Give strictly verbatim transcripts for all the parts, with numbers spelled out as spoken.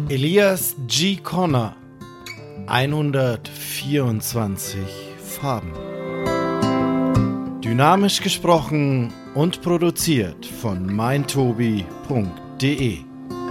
Elias G. Connor, hundertvierundzwanzig Farben. Dynamisch gesprochen und produziert von meintobi punkt de.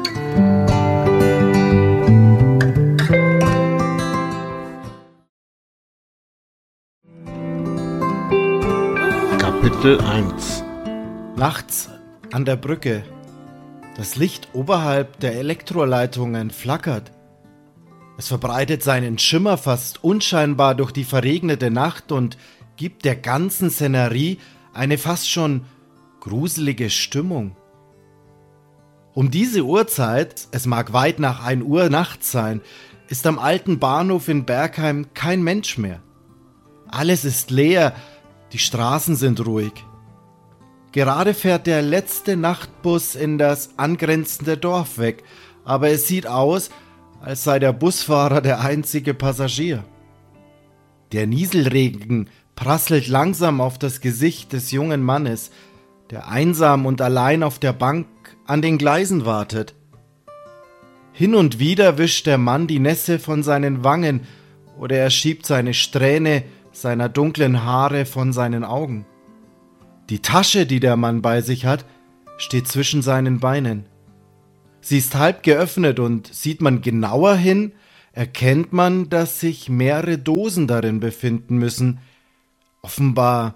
Kapitel eins. Nachts an der Brücke. Das Licht oberhalb der Elektroleitungen flackert. Es verbreitet seinen Schimmer fast unscheinbar durch die verregnete Nacht und gibt der ganzen Szenerie eine fast schon gruselige Stimmung. Um diese Uhrzeit, es mag weit nach ein Uhr nachts sein, ist am alten Bahnhof in Bergheim kein Mensch mehr. Alles ist leer, die Straßen sind ruhig. Gerade fährt der letzte Nachtbus in das angrenzende Dorf weg, aber es sieht aus, als sei der Busfahrer der einzige Passagier. Der Nieselregen prasselt langsam auf das Gesicht des jungen Mannes, der einsam und allein auf der Bank an den Gleisen wartet. Hin und wieder wischt der Mann die Nässe von seinen Wangen oder er schiebt seine Strähne seiner dunklen Haare von seinen Augen. Die Tasche, die der Mann bei sich hat, steht zwischen seinen Beinen. Sie ist halb geöffnet und sieht man genauer hin, erkennt man, dass sich mehrere Dosen darin befinden müssen. Offenbar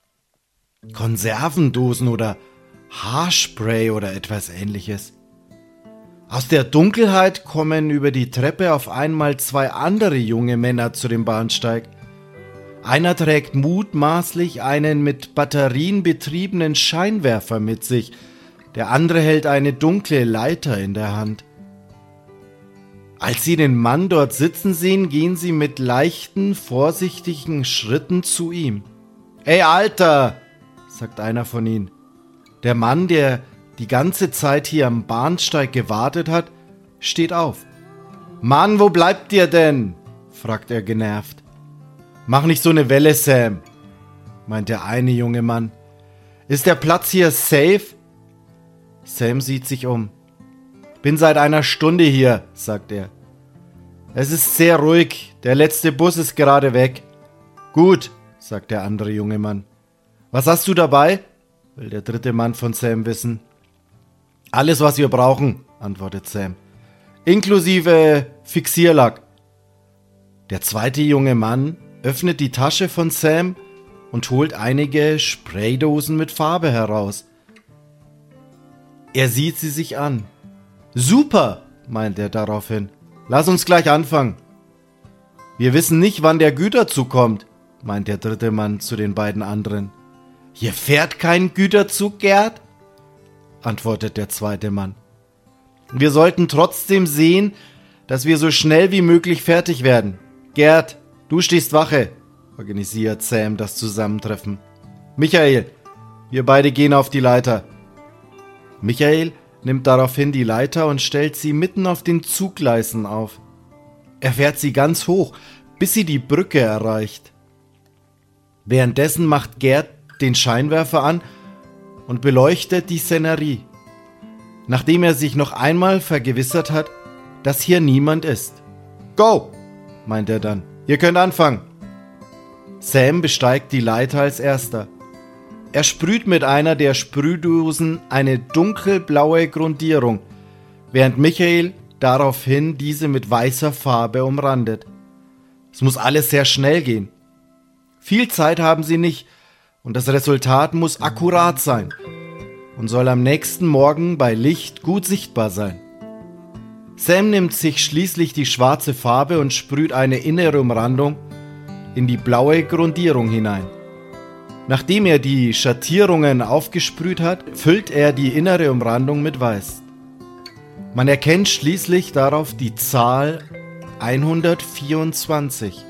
Konservendosen oder Haarspray oder etwas Ähnliches. Aus der Dunkelheit kommen über die Treppe auf einmal zwei andere junge Männer zu dem Bahnsteig. Einer trägt mutmaßlich einen mit Batterien betriebenen Scheinwerfer mit sich, der andere hält eine dunkle Leiter in der Hand. Als sie den Mann dort sitzen sehen, gehen sie mit leichten, vorsichtigen Schritten zu ihm. »Ey, Alter«, sagt einer von ihnen. Der Mann, der die ganze Zeit hier am Bahnsteig gewartet hat, steht auf. »Mann, wo bleibt ihr denn?«, fragt er genervt. »Mach nicht so eine Welle, Sam«, meint der eine junge Mann. »Ist der Platz hier safe?« Sam sieht sich um. »Bin seit einer Stunde hier«, sagt er. »Es ist sehr ruhig, der letzte Bus ist gerade weg.« »Gut«, sagt der andere junge Mann. »Was hast du dabei?«, will der dritte Mann von Sam wissen. »Alles, was wir brauchen«, antwortet Sam. »Inklusive Fixierlack.« Der zweite junge Mann öffnet die Tasche von Sam und holt einige Spraydosen mit Farbe heraus. Er sieht sie sich an. »Super«, meint er daraufhin. »Lass uns gleich anfangen.« »Wir wissen nicht, wann der Güterzug kommt«, meint der dritte Mann zu den beiden anderen. »Hier fährt kein Güterzug, Gerd«, antwortet der zweite Mann. »Wir sollten trotzdem sehen, dass wir so schnell wie möglich fertig werden. Gerd, du stehst Wache«, organisiert Sam das Zusammentreffen. »Michael, wir beide gehen auf die Leiter.« Michael nimmt daraufhin die Leiter und stellt sie mitten auf den Zuggleisen auf. Er fährt sie ganz hoch, bis sie die Brücke erreicht. Währenddessen macht Gerd den Scheinwerfer an und beleuchtet die Szenerie. Nachdem er sich noch einmal vergewissert hat, dass hier niemand ist. »Go«, meint er dann. »Ihr könnt anfangen.« Sam besteigt die Leiter als erster. Er sprüht mit einer der Sprühdosen eine dunkelblaue Grundierung, während Michael daraufhin diese mit weißer Farbe umrandet. Es muss alles sehr schnell gehen. Viel Zeit haben sie nicht und das Resultat muss akkurat sein und soll am nächsten Morgen bei Licht gut sichtbar sein. Sam nimmt sich schließlich die schwarze Farbe und sprüht eine innere Umrandung in die blaue Grundierung hinein. Nachdem er die Schattierungen aufgesprüht hat, füllt er die innere Umrandung mit Weiß. Man erkennt schließlich darauf die Zahl hundertvierundzwanzig.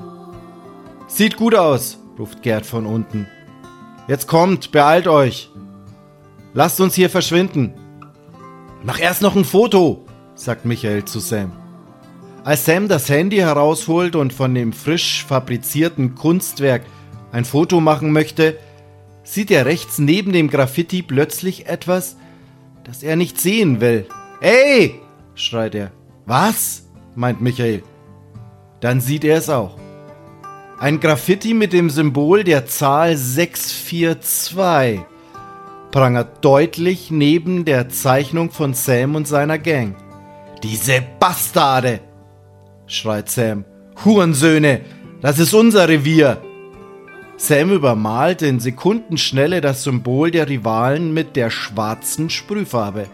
»Sieht gut aus«, ruft Gerd von unten. »Jetzt kommt, beeilt euch. Lasst uns hier verschwinden.« »Mach erst noch ein Foto«, sagt Michael zu Sam. Als Sam das Handy herausholt und von dem frisch fabrizierten Kunstwerk ein Foto machen möchte, sieht er rechts neben dem Graffiti plötzlich etwas, das er nicht sehen will. »Ey«, schreit er, Was? Meint Michael. Dann sieht er es auch. Ein Graffiti mit dem Symbol der Zahl sechs vier zwei prangert deutlich neben der Zeichnung von Sam und seiner Gang. »Diese Bastarde«, schreit Sam. »Hurensöhne, das ist unser Revier!« Sam übermalt in Sekundenschnelle das Symbol der Rivalen mit der schwarzen Sprühfarbe.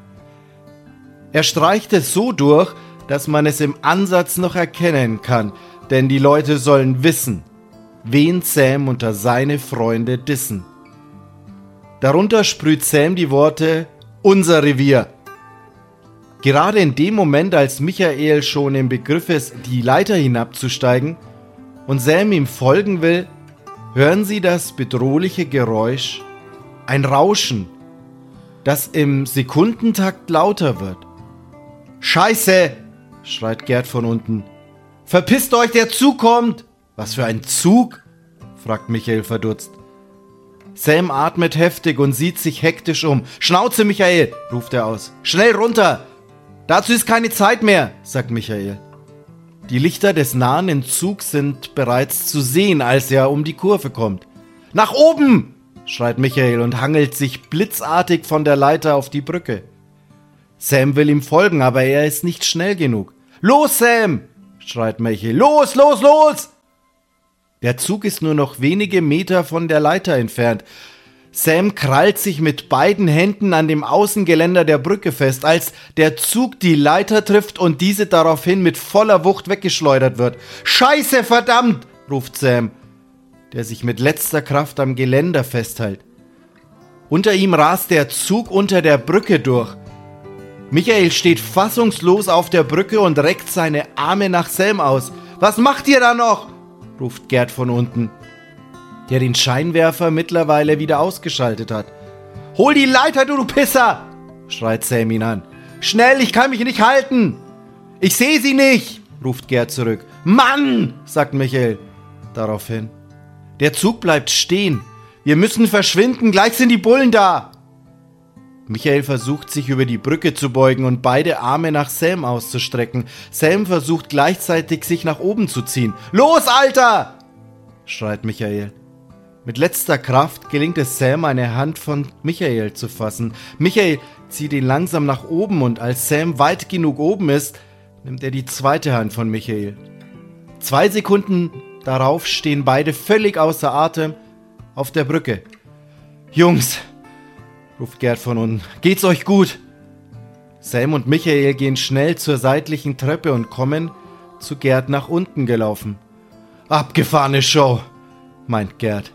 Er streicht es so durch, dass man es im Ansatz noch erkennen kann, denn die Leute sollen wissen, wen Sam unter seine Freunde dissen. Darunter sprüht Sam die Worte »Unser Revier«. Gerade in dem Moment, als Michael schon im Begriff ist, die Leiter hinabzusteigen und Sam ihm folgen will, hören sie das bedrohliche Geräusch, ein Rauschen, das im Sekundentakt lauter wird. »Scheiße«, schreit Gerd von unten. »Verpisst euch, der Zug kommt!« »Was für ein Zug?« fragt Michael verdutzt. Sam atmet heftig und sieht sich hektisch um. »Schnauze, Michael«, ruft er aus. »Schnell runter! Dazu ist keine Zeit mehr«, sagt Michael. Die Lichter des nahenden Zugs sind bereits zu sehen, als er um die Kurve kommt. »Nach oben!« schreit Michael und hangelt sich blitzartig von der Leiter auf die Brücke. Sam will ihm folgen, aber er ist nicht schnell genug. »Los, Sam!« schreit Michael. »Los, los, los!« Der Zug ist nur noch wenige Meter von der Leiter entfernt. Sam krallt sich mit beiden Händen an dem Außengeländer der Brücke fest, als der Zug die Leiter trifft und diese daraufhin mit voller Wucht weggeschleudert wird. »Scheiße, verdammt!« ruft Sam, der sich mit letzter Kraft am Geländer festhält. Unter ihm rast der Zug unter der Brücke durch. Michael steht fassungslos auf der Brücke und reckt seine Arme nach Sam aus. »Was macht ihr da noch?« ruft Gerd von unten, der den Scheinwerfer mittlerweile wieder ausgeschaltet hat. »Hol die Leiter, du, du Pisser!« schreit Sam ihn an. »Schnell, ich kann mich nicht halten!« »Ich sehe sie nicht!« ruft Gerd zurück. »Mann!« sagt Michael daraufhin. »Der Zug bleibt stehen. Wir müssen verschwinden, gleich sind die Bullen da!« Michael versucht, sich über die Brücke zu beugen und beide Arme nach Sam auszustrecken. Sam versucht gleichzeitig, sich nach oben zu ziehen. »Los, Alter!« schreit Michael. Mit letzter Kraft gelingt es Sam, eine Hand von Michael zu fassen. Michael zieht ihn langsam nach oben und als Sam weit genug oben ist, nimmt er die zweite Hand von Michael. Zwei Sekunden darauf stehen beide völlig außer Atem auf der Brücke. »Jungs«, ruft Gerd von unten, »geht's euch gut?« Sam und Michael gehen schnell zur seitlichen Treppe und kommen zu Gerd nach unten gelaufen. »Abgefahrene Show«, meint Gerd.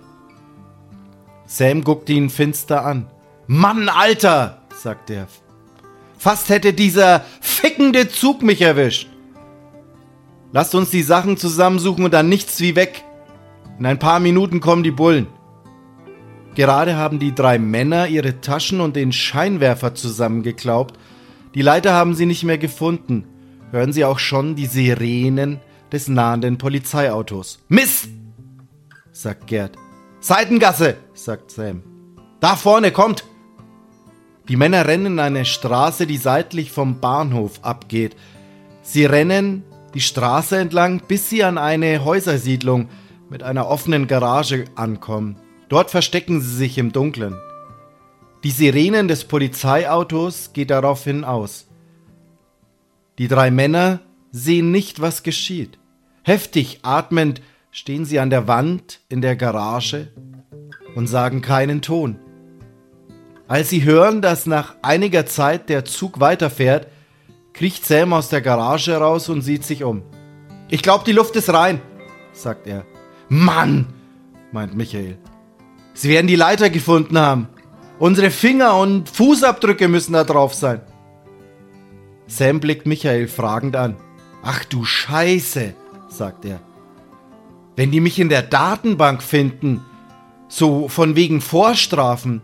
Sam guckt ihn finster an. »Mann, Alter«, sagt er. »Fast hätte dieser fickende Zug mich erwischt. Lasst uns die Sachen zusammensuchen und dann nichts wie weg. In ein paar Minuten kommen die Bullen.« Gerade haben die drei Männer ihre Taschen und den Scheinwerfer zusammengeklaubt. Die Leiter haben sie nicht mehr gefunden. Hören sie auch schon die Sirenen des nahenden Polizeiautos. »Mist«, sagt Gerd. »Seitengasse«, sagt Sam. »Da vorne, kommt!« Die Männer rennen in eine Straße, die seitlich vom Bahnhof abgeht. Sie rennen die Straße entlang, bis sie an eine Häusersiedlung mit einer offenen Garage ankommen. Dort verstecken sie sich im Dunkeln. Die Sirenen des Polizeiautos geht daraufhin aus. Die drei Männer sehen nicht, was geschieht. Heftig atmend stehen sie an der Wand in der Garage und sagen keinen Ton. Als sie hören, dass nach einiger Zeit der Zug weiterfährt, kriecht Sam aus der Garage raus und sieht sich um. »Ich glaube, die Luft ist rein«, sagt er. »Mann«, meint Michael. »Sie werden die Leiter gefunden haben. Unsere Finger und Fußabdrücke müssen da drauf sein.« Sam blickt Michael fragend an. »Ach du Scheiße«, sagt er. »Wenn die mich in der Datenbank finden, so von wegen Vorstrafen.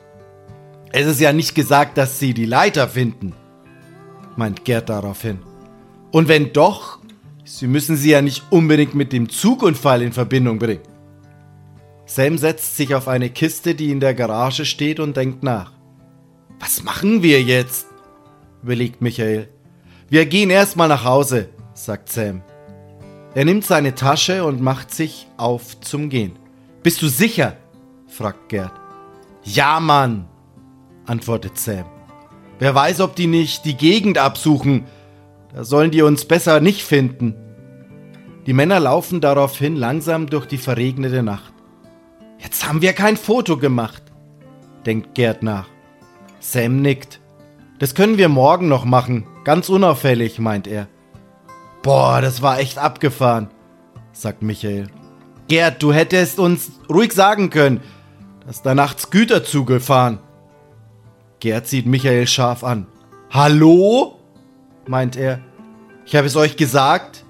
Es ist ja nicht gesagt, dass sie die Leiter finden«, meint Gerd daraufhin. »Und wenn doch, sie müssen sie ja nicht unbedingt mit dem Zugunfall in Verbindung bringen.« Sam setzt sich auf eine Kiste, die in der Garage steht und denkt nach. »Was machen wir jetzt?«, überlegt Michael. Wir gehen erstmal nach Hause, sagt Sam. Er nimmt seine Tasche und macht sich auf zum Gehen. Bist du sicher? Fragt Gerd. Ja, Mann, antwortet Sam. Wer weiß, ob die nicht die Gegend absuchen. Da sollen die uns besser nicht finden. Die Männer laufen daraufhin langsam durch die verregnete Nacht. Jetzt haben wir kein Foto gemacht, denkt Gerd nach. Sam nickt. Das können wir morgen noch machen, ganz unauffällig, meint er. Boah, das war echt abgefahren, sagt Michael. Gerd, du hättest uns ruhig sagen können, dass da nachts Güterzüge fahren. Gerd sieht Michael scharf an. Hallo? Meint er. Ich habe es euch gesagt.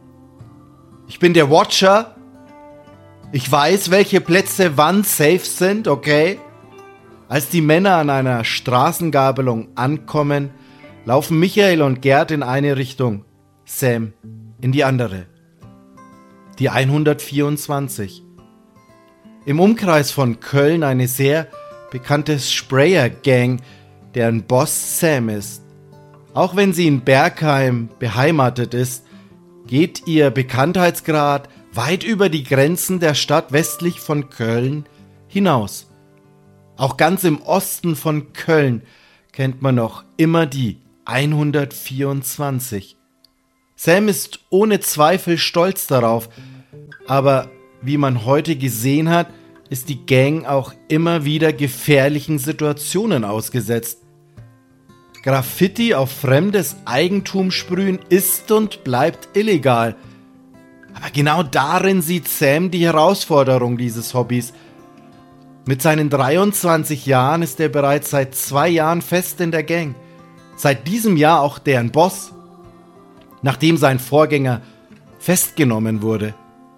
Ich bin der Watcher. Ich weiß, welche Plätze wann safe sind, okay? Als die Männer an einer Straßengabelung ankommen, laufen Michael und Gerd in eine Richtung, Sam in die andere. Die hundertvierundzwanzig. Im Umkreis von Köln eine sehr bekannte Sprayer-Gang, deren Boss Sam ist. Auch wenn sie in Bergheim beheimatet ist, geht ihr Bekanntheitsgrad weit über die Grenzen der Stadt westlich von Köln hinaus. Auch ganz im Osten von Köln kennt man noch immer die hundertvierundzwanzig. Sam ist ohne Zweifel stolz darauf, aber wie man heute gesehen hat, ist die Gang auch immer wieder gefährlichen Situationen ausgesetzt. Graffiti auf fremdes Eigentum sprühen ist und bleibt illegal. Aber genau darin sieht Sam die Herausforderung dieses Hobbys. Mit seinen dreiundzwanzig Jahren ist er bereits seit zwei Jahren fest in der Gang. Seit diesem Jahr auch deren Boss, nachdem sein Vorgänger festgenommen wurde.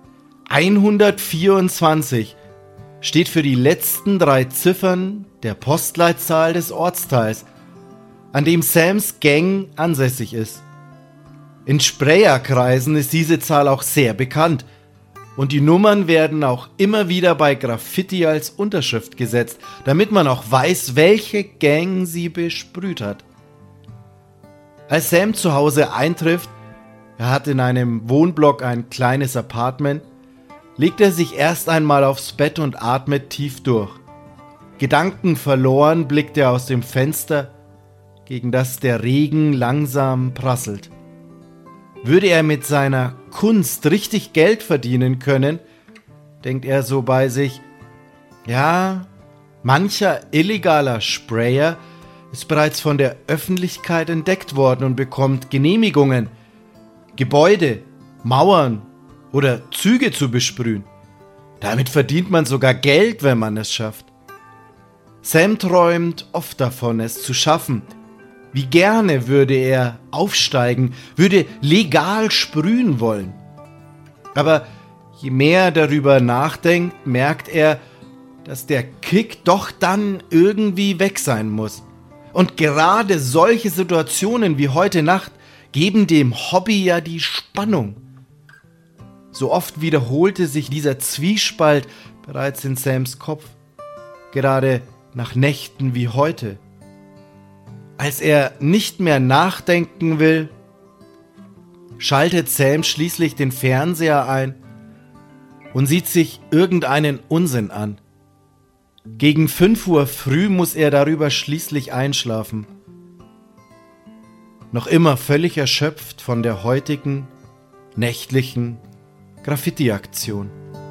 hundertvierundzwanzig steht für die letzten drei Ziffern der Postleitzahl des Ortsteils, an dem Sams Gang ansässig ist. In Sprayerkreisen ist diese Zahl auch sehr bekannt und die Nummern werden auch immer wieder bei Graffiti als Unterschrift gesetzt, damit man auch weiß, welche Gang sie besprüht hat. Als Sam zu Hause eintrifft, er hat in einem Wohnblock ein kleines Apartment, legt er sich erst einmal aufs Bett und atmet tief durch. Gedanken verloren blickt er aus dem Fenster, gegen das der Regen langsam prasselt. Würde er mit seiner Kunst richtig Geld verdienen können, denkt er so bei sich, ja, mancher illegaler Sprayer ist bereits von der Öffentlichkeit entdeckt worden und bekommt Genehmigungen, Gebäude, Mauern oder Züge zu besprühen. Damit verdient man sogar Geld, wenn man es schafft. Sam träumt oft davon, es zu schaffen. Wie gerne würde er aufsteigen, würde legal sprühen wollen. Aber je mehr er darüber nachdenkt, merkt er, dass der Kick doch dann irgendwie weg sein muss. Und gerade solche Situationen wie heute Nacht geben dem Hobby ja die Spannung. So oft wiederholte sich dieser Zwiespalt bereits in Sams Kopf, gerade nach Nächten wie heute. Als er nicht mehr nachdenken will, schaltet Sam schließlich den Fernseher ein und sieht sich irgendeinen Unsinn an. Gegen fünf Uhr früh muss er darüber schließlich einschlafen. Noch immer völlig erschöpft von der heutigen, nächtlichen Graffiti-Aktion.